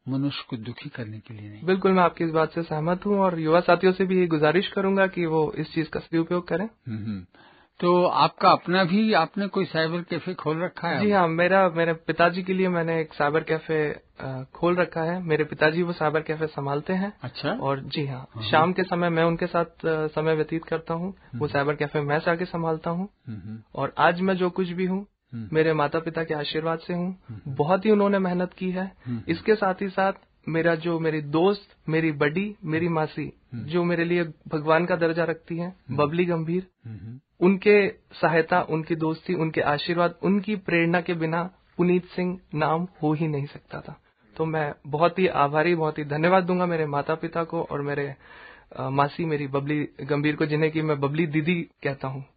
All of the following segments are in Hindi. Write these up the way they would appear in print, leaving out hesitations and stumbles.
मनुष्य को दुखी करने के लिए नहीं। बिल्कुल, मैं आपकी इस बात से सहमत हूँ और युवा साथियों से भी गुजारिश करूंगा कि वो इस चीज का सही उपयोग करें। तो आपका अपना भी आपने कोई साइबर कैफे खोल रखा है? जी हाँ, मेरे पिताजी के लिए मैंने एक साइबर कैफे खोल रखा है। मेरे पिताजी वो साइबर कैफे संभालते हैं। अच्छा। और जी हाँ, शाम के समय मैं उनके साथ समय व्यतीत करता हूँ। वो साइबर कैफे मैं से आके संभालता हूँ। और आज मैं जो कुछ भी हूँ मेरे माता पिता के आशीर्वाद से हूँ। बहुत ही उन्होंने मेहनत की है। इसके साथ ही साथ मेरी दोस्त, मेरी बड़ी, मेरी मासी, जो मेरे लिए भगवान का दर्जा रखती है, बबली गंभीर, उनके सहायता, उनकी दोस्ती, उनके आशीर्वाद, उनकी प्रेरणा के बिना पुनीत सिंह नाम हो ही नहीं सकता था। तो मैं बहुत ही आभारी, बहुत ही धन्यवाद दूंगा मेरे माता पिता को और मेरे मासी मेरी बबली गंभीर को, जिन्हें कि मैं बबली दीदी कहता हूँ।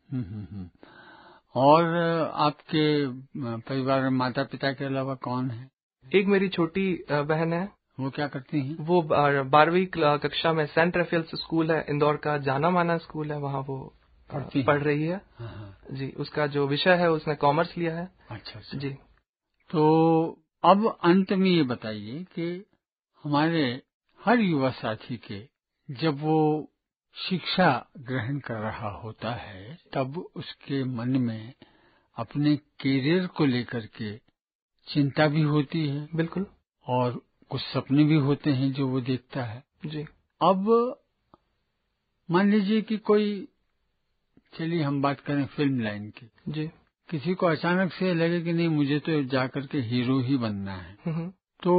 और आपके परिवार में माता पिता के अलावा कौन है? एक मेरी छोटी बहन है। वो क्या करती हैं? वो 12वीं कक्षा में सेंट रेफेल्स स्कूल है, इंदौर का जाना माना स्कूल है, वहाँ वो पढ़ रही है। जी, उसका जो विषय है उसने कॉमर्स लिया है। अच्छा जी। तो अब अंत में ये बताइए कि हमारे हर युवा साथी के जब वो शिक्षा ग्रहण कर रहा होता है तब उसके मन में अपने करियर को लेकर के चिंता भी होती है। बिल्कुल। और कुछ सपने भी होते हैं जो वो देखता है। जी। अब मान लीजिए कि कोई, चलिए हम बात करें फिल्म लाइन की। जी। किसी को अचानक से लगे कि नहीं मुझे तो जाकर के हीरो ही बनना है, तो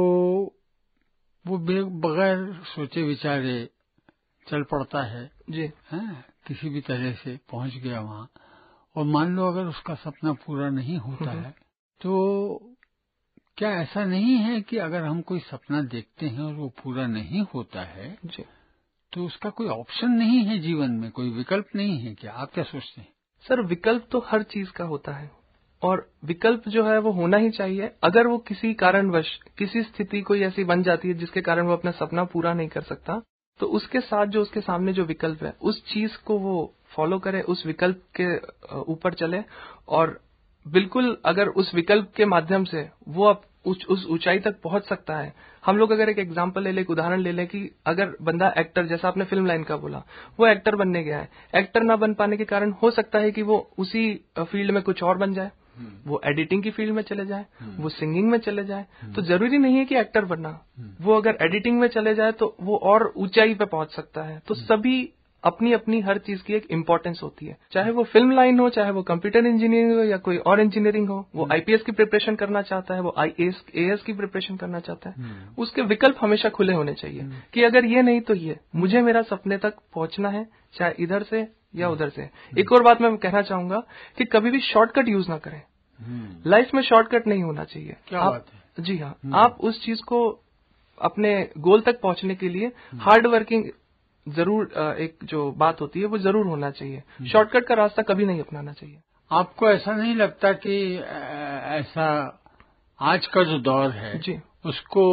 वो बगैर सोचे विचारे चल पड़ता है। जी। किसी भी तरह से पहुंच गया वहां। और मान लो अगर उसका सपना पूरा नहीं होता है तो क्या ऐसा नहीं है कि अगर हम कोई सपना देखते हैं और वो पूरा नहीं होता है जी, तो उसका कोई ऑप्शन नहीं है जीवन में, कोई विकल्प नहीं है क्या? आप क्या सोचते हैं? सर, विकल्प तो हर चीज का होता है और विकल्प जो है वो होना ही चाहिए। अगर वो किसी कारणवश किसी स्थिति कोई ऐसी बन जाती है जिसके कारण वो अपना सपना पूरा नहीं कर सकता, तो उसके साथ जो उसके सामने जो विकल्प है उस चीज को वो फॉलो करे, उस विकल्प के ऊपर चले। और बिल्कुल अगर उस विकल्प के माध्यम से वो उस ऊंचाई तक पहुंच सकता है। हम लोग अगर एक एग्जांपल ले लें, एक उदाहरण ले लें कि अगर बंदा एक्टर, जैसा आपने फिल्म लाइन का बोला, वो एक्टर बनने गया है, एक्टर ना बन पाने के कारण हो सकता है कि वो उसी फील्ड में कुछ और बन जाए, वो एडिटिंग की फील्ड में चले जाए, वो सिंगिंग में चले जाए। तो जरूरी नहीं है कि एक्टर बनना, वो अगर एडिटिंग में चले जाए तो वो और ऊंचाई पे पहुंच सकता है। तो सभी अपनी अपनी हर चीज की एक इम्पोर्टेंस होती है, चाहे वो फिल्म लाइन हो, चाहे वो कंप्यूटर इंजीनियरिंग हो या कोई और इंजीनियरिंग हो। वो आईपीएस की प्रिपरेशन करना चाहता है, वो आईएएस की प्रिपरेशन करना चाहता है, उसके विकल्प हमेशा खुले होने चाहिए कि अगर ये नहीं तो ये, मुझे मेरा सपने तक पहुंचना है, चाहे इधर से या उधर से। एक और बात मैं कहना चाहूंगा कि कभी भी शॉर्टकट यूज ना करें। लाइफ में शॉर्टकट नहीं होना चाहिए। क्या बात है? जी हाँ, आप उस चीज को अपने गोल तक पहुंचने के लिए हार्ड वर्किंग जरूर, एक जो बात होती है वो जरूर होना चाहिए। शॉर्टकट का रास्ता कभी नहीं अपनाना चाहिए। आपको ऐसा नहीं लगता कि ऐसा आज का जो दौर है जी, उसको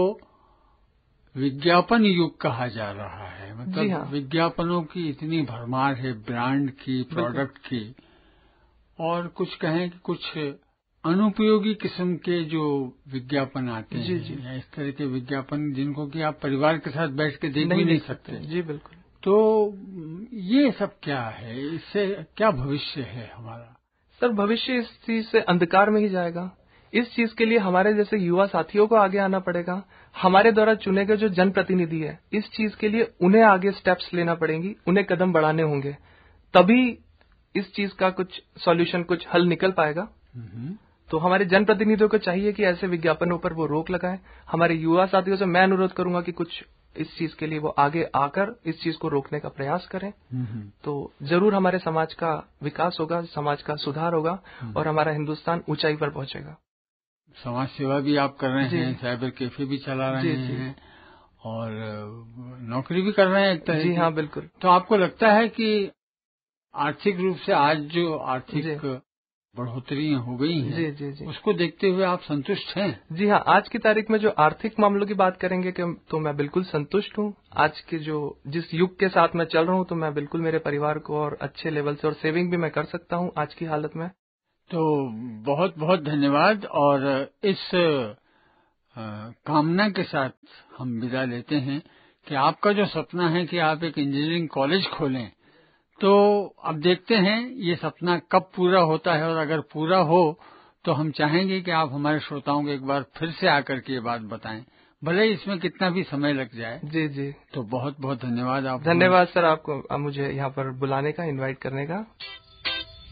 विज्ञापन युग कहा जा रहा है? मतलब जी हाँ, विज्ञापनों की इतनी भरमार है, ब्रांड की, प्रोडक्ट की, और कुछ कहें कि कुछ अनुपयोगी किस्म के जो विज्ञापन आते हैं, या इस तरह के विज्ञापन जिनको कि आप परिवार के साथ बैठ के देख भी नहीं सकते। जी बिल्कुल। तो ये सब क्या है? इससे क्या भविष्य है हमारा? सर, भविष्य इस चीज से अंधकार में ही जाएगा। इस चीज के लिए हमारे जैसे युवा साथियों को आगे आना पड़ेगा। हमारे द्वारा चुने गए जो जनप्रतिनिधि है, इस चीज के लिए उन्हें आगे स्टेप्स लेना पड़ेंगी, उन्हें कदम बढ़ाने होंगे, तभी इस चीज का कुछ सॉल्यूशन, कुछ हल निकल पाएगा। तो हमारे जनप्रतिनिधियों को चाहिए कि ऐसे विज्ञापनों पर वो रोक लगाएं। हमारे युवा साथियों से मैं अनुरोध करूंगा कि कुछ इस चीज के लिए वो आगे आकर इस चीज को रोकने का प्रयास करें। तो जरूर हमारे समाज का विकास होगा, समाज का सुधार होगा और हमारा हिंदुस्तान ऊंचाई पर पहुंचेगा। समाज सेवा भी आप कर रहे हैं, साइबर कैफे भी चला रहे हैं और नौकरी भी कर रहे हैं एक तरह जी हाँ, बिल्कुल। तो आपको लगता है कि आर्थिक रूप से आज जो आर्थिक बढ़ोतरी हो गई है, जी, उसको देखते हुए आप संतुष्ट हैं? जी हाँ, आज की तारीख में जो आर्थिक मामलों की बात करेंगे तो मैं बिल्कुल संतुष्ट हूँ। आज के जिस युग के साथ मैं चल रहा हूँ, तो मैं बिल्कुल मेरे परिवार को और अच्छे लेवल से और सेविंग भी मैं कर सकता हूँ आज की हालत में। तो बहुत बहुत धन्यवाद। और इस कामना के साथ हम विदा लेते हैं कि आपका जो सपना है कि आप एक इंजीनियरिंग कॉलेज खोलें, तो अब देखते हैं ये सपना कब पूरा होता है, और अगर पूरा हो तो हम चाहेंगे कि आप हमारे श्रोताओं को एक बार फिर से आकर के ये बात बताएं, भले ही इसमें कितना भी समय लग जाए। जी जी। तो बहुत बहुत धन्यवाद। आप धन्यवाद सर आपको मुझे यहाँ पर बुलाने का, इनवाइट करने का।